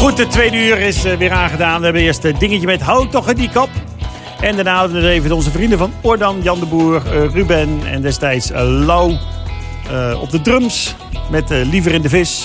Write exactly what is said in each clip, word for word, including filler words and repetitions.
Goed, de tweede uur is uh, weer aangedaan. We hebben eerst een dingetje met houd toch die kop. En daarna hadden we even onze vrienden van Ordan, Jan de Boer, uh, Ruben en destijds uh, Lau uh, op de drums met uh, Liever in de Vis.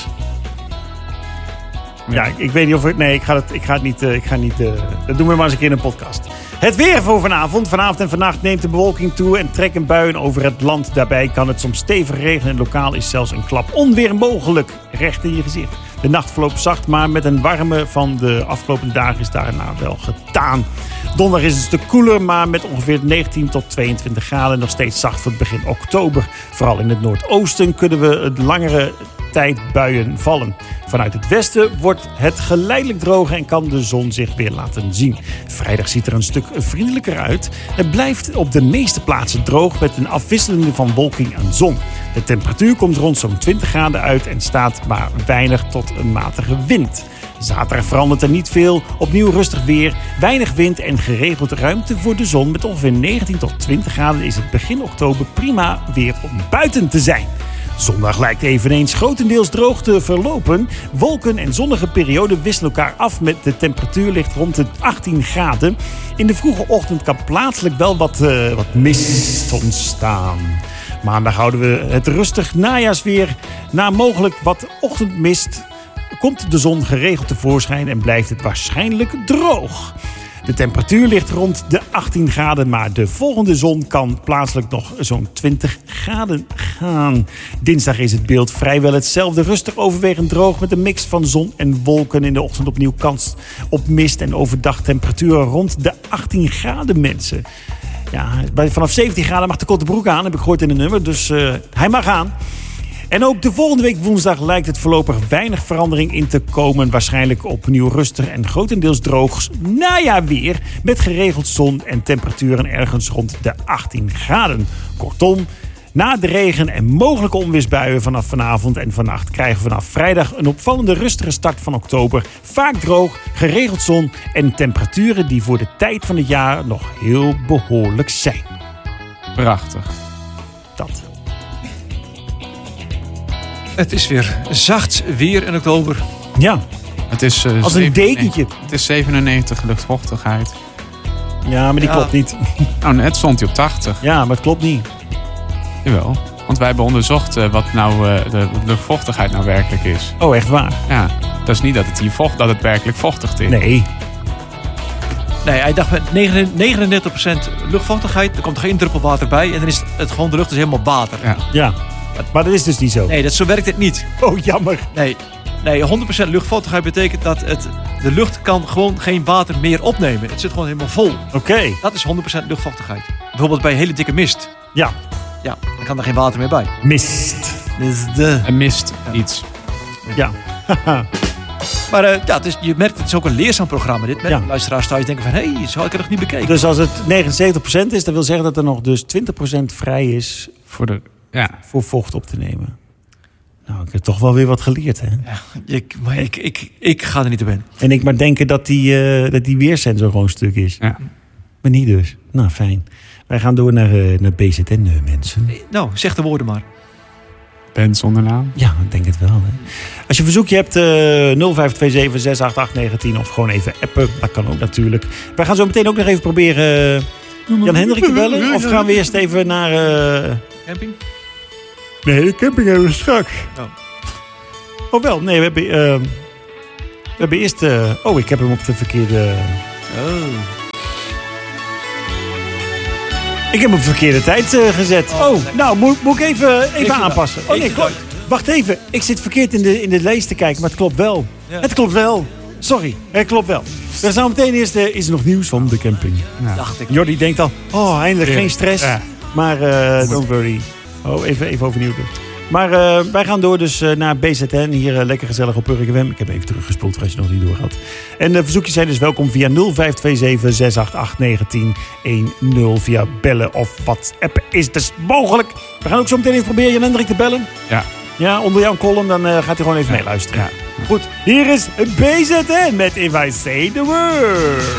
Ja, ik, ik weet niet of ik... Nee, ik ga het, ik ga het niet... Uh, ik ga niet uh, dat doen we maar eens een keer in een podcast. Het weer voor vanavond. Vanavond en vannacht neemt de bewolking toe en trekken buien over het land. Daarbij kan het soms stevig regenen en lokaal is zelfs een klap onweer mogelijk. Recht in je gezicht. De nacht verloopt zacht, maar met een warme van de afgelopen dagen is daarna wel gedaan. Donderdag is het een stuk koeler, maar met ongeveer negentien tot tweeëntwintig graden. Nog steeds zacht voor het begin oktober. Vooral in het noordoosten kunnen we het langere tijd buien vallen. Vanuit het westen wordt het geleidelijk droger en kan de zon zich weer laten zien. Vrijdag ziet er een stuk vriendelijker uit. Het blijft op de meeste plaatsen droog met een afwisseling van wolking en zon. De temperatuur komt rond zo'n twintig graden uit en staat maar weinig tot een matige wind. Zaterdag verandert er niet veel. Opnieuw rustig weer, weinig wind en geregeld ruimte voor de zon. Met ongeveer negentien tot twintig graden is het begin oktober prima weer om buiten te zijn. Zondag lijkt eveneens grotendeels droog te verlopen. Wolken en zonnige perioden wisselen elkaar af met de temperatuur ligt rond de achttien graden. In de vroege ochtend kan plaatselijk wel wat, uh, wat mist ontstaan. Maandag houden we het rustig najaarsweer. Na mogelijk wat ochtendmist komt de zon geregeld tevoorschijn en blijft het waarschijnlijk droog. De temperatuur ligt rond de achttien graden, maar de volgende zon kan plaatselijk nog zo'n twintig graden gaan. Dinsdag is het beeld vrijwel hetzelfde. Rustig overwegend droog met een mix van zon en wolken. In de ochtend opnieuw kans op mist en overdag temperaturen rond de achttien graden, mensen. Ja, vanaf zeventien graden mag de korte broek aan, heb ik gehoord in een nummer. Dus uh, hij mag aan. En ook de volgende week woensdag lijkt het voorlopig weinig verandering in te komen. Waarschijnlijk opnieuw rustig en grotendeels droog najaarweer met geregeld zon en temperaturen ergens rond de achttien graden. Kortom, na de regen en mogelijke onweersbuien vanaf vanavond en vannacht krijgen we vanaf vrijdag een opvallende rustige start van oktober. Vaak droog, geregeld zon en temperaturen die voor de tijd van het jaar nog heel behoorlijk zijn. Prachtig. Dat. Het is weer zacht weer in oktober. Ja. Het is, uh, als een dekentje. Het is zevenennegentig luchtvochtigheid. Ja, maar die ja. klopt niet. Nou, net stond hij op tachtig. Ja, maar het klopt niet. Jawel. Want wij hebben onderzocht uh, wat nou uh, de luchtvochtigheid nou werkelijk is. Oh, echt waar? Ja. Dat is niet dat het hier vocht, dat het werkelijk vochtig is. Nee. Nee, hij dacht met negenendertig procent luchtvochtigheid. Er komt er geen druppel water bij. En dan is het, het gewoon de lucht is helemaal water. Ja. Ja. Maar dat is dus niet zo. Nee, dat, zo werkt het niet. Oh, jammer. Nee, nee, honderd procent luchtvochtigheid betekent dat het, de lucht kan gewoon geen water meer opnemen. Het zit gewoon helemaal vol. Oké. Okay. Dat is honderd procent luchtvochtigheid. Bijvoorbeeld bij hele dikke mist. Ja. Ja, dan kan er geen water meer bij. Mist. Mist. De. Er mist ja. iets. Ja. Maar uh, ja, het is, je merkt, het is ook een leerzaam programma. Dit met ja. luisteraars thuis denken van, hé, hey, zo had ik het nog niet bekeken. Dus als het negenenzeventig procent is, dat wil zeggen dat er nog dus twintig procent vrij is voor, de, ja. voor vocht op te nemen. Nou, ik heb toch wel weer wat geleerd, hè? Ja, ik, maar ik, ik, ik ga er niet op in. En ik maar denken dat die, uh, dat die weersensor gewoon stuk is. Ja. Maar niet dus. Nou, fijn. Wij gaan door naar, uh, naar B Z N, uh, mensen. Nou, zeg de woorden maar. Band zonder naam? Ja, ik denk het wel. Hè. Als je een verzoekje hebt, uh, nul vijf twee zeven zes acht acht negen tien of gewoon even appen. Dat kan ook natuurlijk. Wij gaan zo meteen ook nog even proberen uh, Jan Hendrik te bellen. Of gaan we eerst even naar... Uh... Camping? Nee, de camping hebben we straks. Oh, oh wel, nee, we hebben... Uh, we hebben eerst... Uh, oh, ik heb hem op de verkeerde... Oh. Ik heb hem op de verkeerde tijd uh, gezet. Oh, oh nou, moet, moet ik even, even aanpassen. Oh nee, klopt. Wacht even. Ik zit verkeerd in de, in de lijst te kijken, maar het klopt wel. Ja. Het klopt wel. Sorry, het klopt wel. Dan gaan we meteen eerst... Uh, is er nog nieuws van de camping? Ja. Dacht ik. Jordi denkt al... Oh, eindelijk ja. geen stress. Ja. Maar uh, don't worry. Oh, even, even overnieuw doen. Maar uh, wij gaan door dus uh, naar B Z N. Hier uh, lekker gezellig op Urk F M. Ik heb even teruggespoeld voor als je nog niet door had. En de uh, verzoekjes zijn dus welkom via nul vijf twee zeven zes acht acht negen tien een nul. Via bellen of WhatsApp is dus mogelijk. We gaan ook zo meteen even proberen Jan Hendrik te bellen. Ja. Ja, onder jouw column. Dan uh, gaat hij gewoon even ja. meeluisteren. Ja. Goed, hier is B Z N met If I Say The Word.